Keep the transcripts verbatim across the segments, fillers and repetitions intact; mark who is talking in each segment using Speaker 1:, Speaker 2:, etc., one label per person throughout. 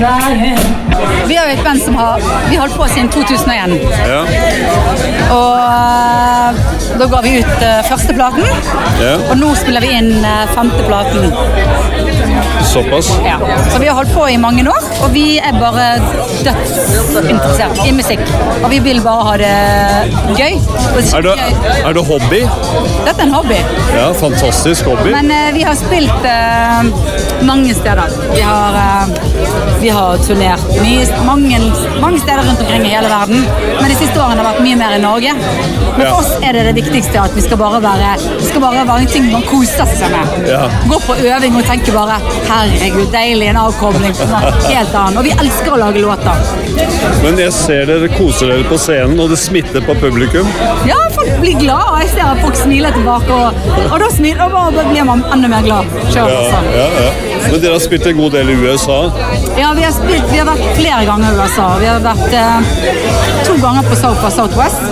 Speaker 1: Vi har jo et band som har Vi holdt på siden to tusen og en.
Speaker 2: Ja.
Speaker 1: Og uh, da går vi ut uh, første platen.
Speaker 2: Ja.
Speaker 1: Og nå spiller vi inn uh, femte platen.
Speaker 2: Såpass?
Speaker 1: Ja. Så vi har holdt på i mange år, og vi er bare dødsinteressert i musikk. Og vi vil bare ha det gøy.
Speaker 2: Er det, er det hobby?
Speaker 1: Dette er en hobby.
Speaker 2: Ja, fantastisk hobby.
Speaker 1: Men uh, vi har spilt uh, mange steder. Vi har, uh, vi har turnert mye, mange, mange steder rundt omkring i hele verden. Men de siste årene har vært mye mer i Norge. Men for oss er det det viktigste at vi skal bare være, det skal bare være en ting man koser seg med.
Speaker 2: Ja.
Speaker 1: Gå på øving og tenke bare, herregud, deilig, en avkobling. Helt annen. Og vi elsker å lage låter.
Speaker 2: Men jeg ser dere koser dere på scenen, og det smitter på publikum.
Speaker 1: Ja, folk blir glad, og jeg ser at folk smiler tilbake, og, og da smiler, og da blir man enda mer glad.
Speaker 2: Ja, ja, ja. Men dere har spilt en god del i U S A?
Speaker 1: Ja, vi har, spilt, vi har vært flere ganger i U S A. Vi har vært eh, to ganger på South by Southwest,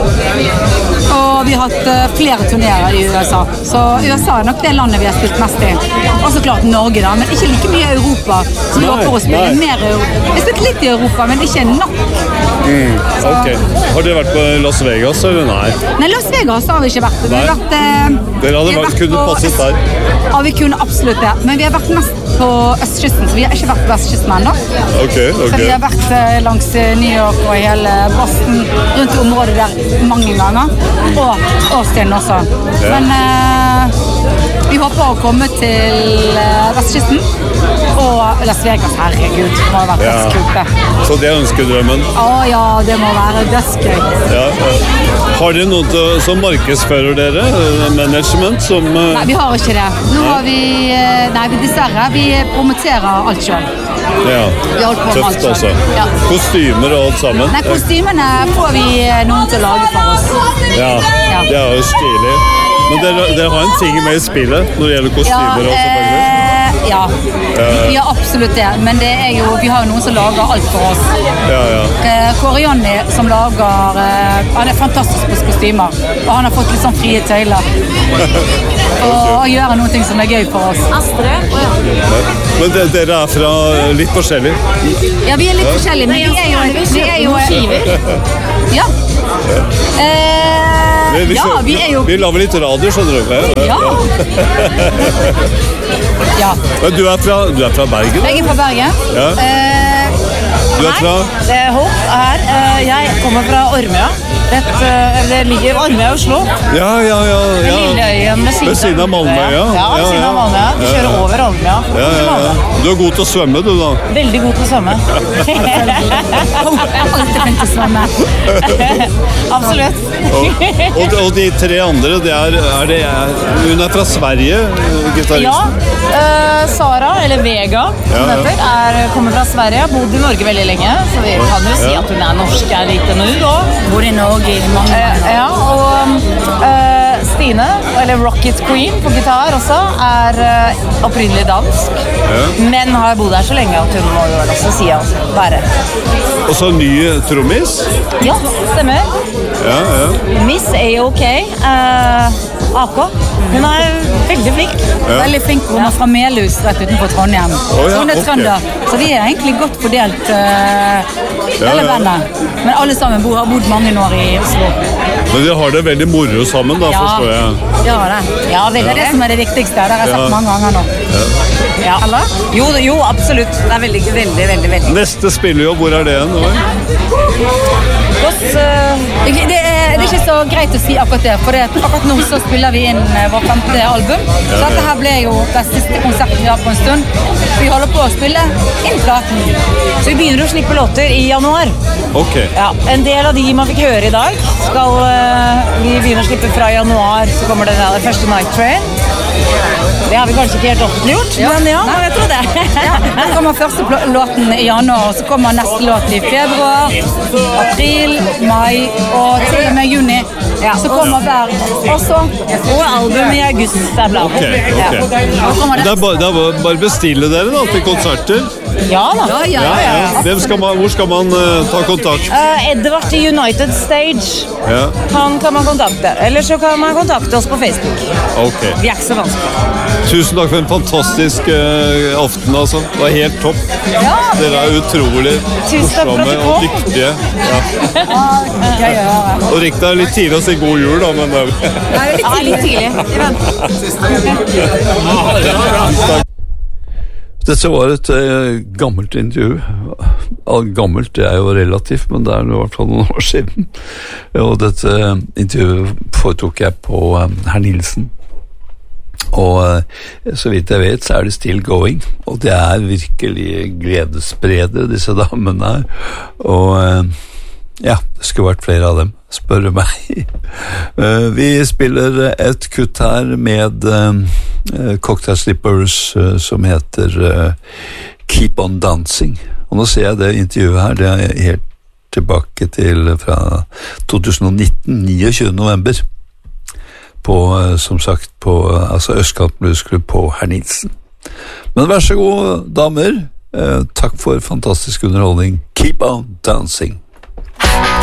Speaker 1: og vi har hatt eh, flere turnerer i U S A. Så U S A er nok det landet vi har spilt mest i. Og så klart Norge da, men ikke like mye i Europa som vi håper å spille mer i Europa. Vi har spilt litt i Europa, men ikke nok.
Speaker 2: Mm, ok. Har dere vært på Las Vegas, eller nei?
Speaker 1: Nei, Las Vegas har vi ikke vært. Vi har vært eh,
Speaker 2: dere hadde vært, kunne passet der?
Speaker 1: Ja, vi kunne absolutt det. Men vi har vært mest på østkysten, så vi har ikke vært på vestkysten ennå.
Speaker 2: Okay, okay.
Speaker 1: Så vi har vært eh, langs New York og hele Boston, rundt i området der mange ganger. Og Austin også. Ja. Men eh, vi håper å komme til eh, vestkysten og Las Vegas. Herregud, det må ha vært
Speaker 2: ja.
Speaker 1: kult.
Speaker 2: Så det er ønskedrømmen?
Speaker 1: Å ja, det må være dødsgøy.
Speaker 2: Ja, ja. Har dere noen til, som markedsfører dere? Management som... Uh...
Speaker 1: Nei, vi har ikke det. Nå har vi... Nei, vi dessverre. Vi promoterer alt selv.
Speaker 2: Ja, tøft også. Ja. Kostymer og alt sammen?
Speaker 1: Nei, kostymene får vi noen til å lage for oss.
Speaker 2: Ja, ja. Det er jo stilig. Men dere, dere har en ting med i spillet når det gjelder kostymer ja, også, faktisk?
Speaker 1: Ja, vi har absolutt det. Men det er jo, vi har jo noen som lager alt for oss.
Speaker 2: Ja, ja.
Speaker 1: Kåre Jonny som lager, han er fantastisk på kostymer. Og han har fått litt sånn frie tøyler. Og gjør noen ting som er gøy for oss. Astrid? Oh, ja.
Speaker 2: Men det, dere er fra litt forskjellig?
Speaker 1: Ja, vi er litt forskjellige, men vi er jo... Vi er jo skiver. Ja. Eh,
Speaker 2: vi, vi,
Speaker 1: ja, vi er jo...
Speaker 2: Vi lager litt radio, skjønner du?
Speaker 1: Ja. Ja.
Speaker 2: Men du er fra, du er fra Bergen?
Speaker 1: Jeg er fra Bergen.
Speaker 2: Ja.
Speaker 1: Eh,
Speaker 2: du er fra?
Speaker 3: Det er Håp her. Jeg kommer fra Ormøya. Rett, det ligger Ormøya og Oslo.
Speaker 2: Ja, ja, ja. ja.
Speaker 3: Lilleøyen ved
Speaker 2: siden, siden av Malmø, ja.
Speaker 3: Ja, ved siden av Malmø. Du kjører ja, ja. over Ormøya.
Speaker 2: Ja, ja, ja. Du er god til å svømme, du da?
Speaker 3: Veldig god til å svømme.
Speaker 1: Alltid flink til å svømme.
Speaker 3: Absolutt.
Speaker 2: og, og, og de tre andre, det er, er det, hun er fra Sverige, gitaristen?
Speaker 3: Ja, uh, Sara, eller Vega, som ja, ja. heter, er, kommer fra Sverige, har bodd i Norge veldig lenge, så vi kan jo si at hun er norsk, er litt nå da.
Speaker 1: Bor i Norge i mange år.
Speaker 3: Uh, ja, og uh, Stine, eller Rocket Queen på gitar også, er uh, opprinnelig dansk, ja. men har bodd her så lenge at hun må jo også si at være.
Speaker 2: Og så ny trommis?
Speaker 3: Ja, stemmer.
Speaker 2: Ja, ja.
Speaker 3: Miss A-OK, uh, A K. Hun er veldig flink.
Speaker 1: Ja. Veldig flink, hun er fra Melhus, rett utenfor Trondheim.
Speaker 2: Oh, ja,
Speaker 1: så hun er
Speaker 2: okay.
Speaker 1: trønder, så vi er egentlig godt fordelt uh, hele ja, bandet. Ja. Men alle sammen bor, har bodd mange år i Oslo.
Speaker 2: Men de har det veldig moro sammen, da,
Speaker 1: ja.
Speaker 2: forstår jeg.
Speaker 1: Ja, det. Ja, det er det som er det viktigste. Det har jeg sagt ja. mange ganger nå.
Speaker 2: Ja.
Speaker 3: Ja. Eller? Jo, jo, absolutt. Det er veldig, veldig, veldig, veldig.
Speaker 2: Neste spiller jo, hvor er det igjen?
Speaker 3: Hos, uh...
Speaker 1: det, det, er, det er ikke så greit å si akkurat det, for det, akkurat nå så spiller vi inn vår femte album. Ja, så dette her ble jo den siste konserten vi har på en stund. Vi holder på å spille inn platen.
Speaker 3: Så vi begynner å slippe låter i januar.
Speaker 2: Ok.
Speaker 3: Ja, en del av de man fikk høre i dag skal uh, vi begynne å slippe fra januar, så kommer det der, det første Night Train. Det har vi kanskje ikke helt offentliggjort, ja. men ja, jeg tror det.
Speaker 1: Ja, så kommer første låten i januar, og så kommer neste låt i februar, april, mai og til og med juni. Ja, så kommer hver også.
Speaker 3: Og albumet i august er blant.
Speaker 2: Ok, ok. Det er bare, det er bare bare bestille dere da, til konserter.
Speaker 3: Ja da.
Speaker 1: Ja, ja, ja.
Speaker 2: Ja, ja. Hvem skal man, hvor skal man uh, ta kontakt?
Speaker 3: Uh, Edvard i United Stage.
Speaker 2: Ja,
Speaker 3: Han kan man kontakte. Eller så kan man kontakte oss på Facebook.
Speaker 2: ok.
Speaker 3: Vi er ikke så vanskelig.
Speaker 2: Tusen takk for en fantastisk uh, aften, altså. Det var helt topp. Dere er utrolig
Speaker 3: Tusen takk for at
Speaker 2: morsomme
Speaker 3: du
Speaker 2: og
Speaker 3: kom.
Speaker 2: dyktige. Ja.
Speaker 1: Ja, ja, ja.
Speaker 2: Og riktig er litt tidlig å si god jul, da, men uh,
Speaker 1: Ja, litt tidlig.
Speaker 4: Dette var et eh, gammelt intervju. All gammelt, det er jo relativt, men det er i hvert fall noen år siden. Og dette eh, intervjuet foretok jeg på eh, Herr Nilsen. Og eh, så vidt jeg vet, så er det still going. Og det er virkelig gledesspredere, disse damene her. Og eh, ja, det skulle vært flere av dem, spør du meg. Uh, vi spiller et kutt her med uh, Cocktail Slippers uh, som heter uh, Keep on Dancing. Og nå ser jeg det intervjuet her, det er helt tilbake til fra tjueni nitten, niogtyvende november. På, uh, som sagt, på uh, altså Østkant Bluesklubb på Herr Nilsen. Men vær så god, damer. Uh, takk for fantastisk underholdning. Keep on dancing.